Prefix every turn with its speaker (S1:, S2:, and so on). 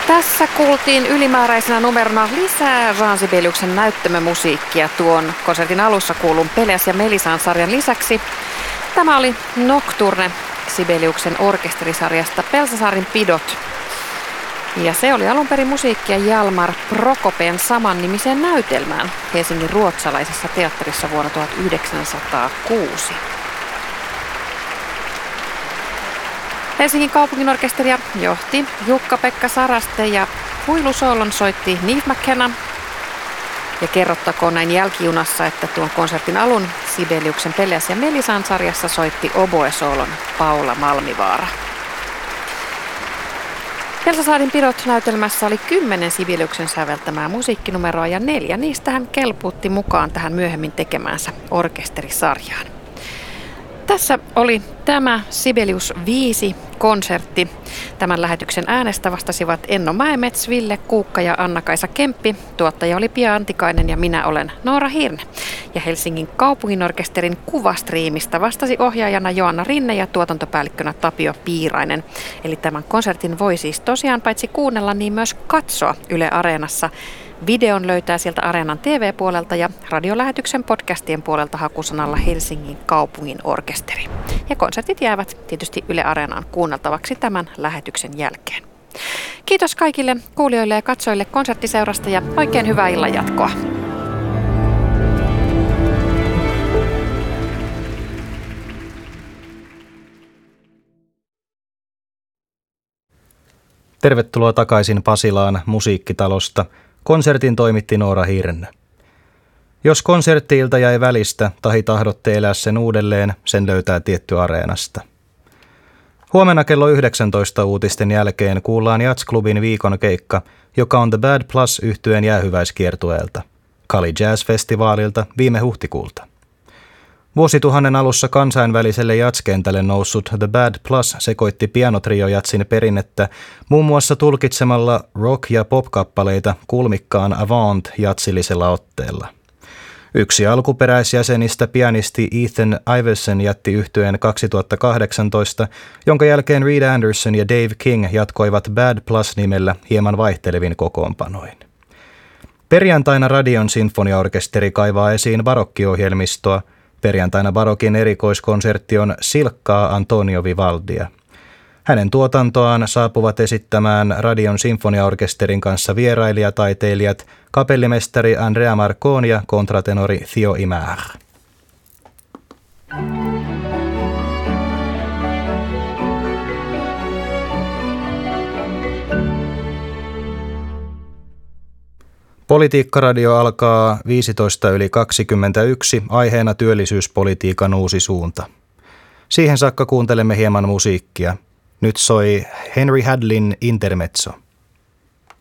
S1: Tässä kuultiin ylimääräisenä numerona lisää Jean Sibeliuksen näyttämömusiikkia tuon konsertin alussa kuulun Peleas ja Melisaan sarjan lisäksi. Tämä oli Nocturne Sibeliuksen orkesterisarjasta Pelsasarin pidot. Ja se oli alun perin musiikkia Jalmar Prokopen samannimiseen näytelmään Helsingin ruotsalaisessa teatterissa vuonna 1906. Helsingin kaupunginorkesteria johti Jukka-Pekka Saraste ja huilusoolon soitti Neve McKenna. Ja kerrottakoon näin jälkijunassa, että tuon konsertin alun Sibeliuksen Peleas ja Melisaan sarjassa soitti oboesoolon Paula Malmivaara. Pelsasarin pidot näytelmässä oli 10 Sibeliuksen säveltämää musiikkinumeroa ja 4 niistä hän kelpuutti mukaan tähän myöhemmin tekemäänsä orkesterisarjaan. Tässä oli tämä Sibelius 5 konsertti. Tämän lähetyksen äänestä vastasivat Enno Mäemets, Ville Kuukka ja Anna-Kaisa Kemppi. Tuottaja oli Pia Antikainen ja minä olen Noora Hirne. Ja Helsingin kaupunginorkesterin kuvastriimistä vastasi ohjaajana Joanna Rinne ja tuotantopäällikkönä Tapio Piirainen. Eli tämän konsertin voi siis tosiaan paitsi kuunnella, niin myös katsoa Yle Areenassa. Videon löytää sieltä Areenan TV-puolelta ja radiolähetyksen podcastien puolelta hakusanalla Helsingin kaupungin orkesteri. Ja konsertit jäävät tietysti Yle Areenaan kuunneltavaksi tämän lähetyksen jälkeen. Kiitos kaikille kuulijoille ja katsojille konserttiseurasta ja oikein hyvää illan jatkoa.
S2: Tervetuloa takaisin Pasilaan Musiikkitalosta. Konsertin toimitti Noora Hirne. Jos konsertti-ilta jäi välistä tai tahdotte elää sen uudelleen, sen löytää tietty Areenasta. Huomenna kello 19 uutisten jälkeen kuullaan Jazz-klubin viikon keikka, joka on The Bad Plus -yhtyeen jäähyväiskiertueelta, Kali Jazz-festivaalilta viime huhtikuulta. Vuosituhannen alussa kansainväliselle jazzkentälle noussut The Bad Plus sekoitti pianotrio-jatsin perinnettä muun muassa tulkitsemalla rock- ja pop-kappaleita kulmikkaan avant-jatsillisella otteella. Yksi alkuperäisjäsenistä, pianisti Ethan Iverson, jätti yhtyeen 2018, jonka jälkeen Reed Anderson ja Dave King jatkoivat Bad Plus-nimellä hieman vaihtelevin kokoonpanoin. Perjantaina Radion sinfoniaorkesteri kaivaa esiin barokkiohjelmistoa. Perjantaina barokin erikoiskonsertti on Silkkaa Antonio Vivaldia. Hänen tuotantoaan saapuvat esittämään Radion sinfoniaorkesterin kanssa vierailijataiteilijat, kapellimestari Andrea Marconi ja kontratenori Theo Imar. Politiikkaradio alkaa 15:21, aiheena työllisyyspolitiikan uusi suunta. Siihen saakka kuuntelemme hieman musiikkia. Nyt soi Henry Hadlin Intermezzo.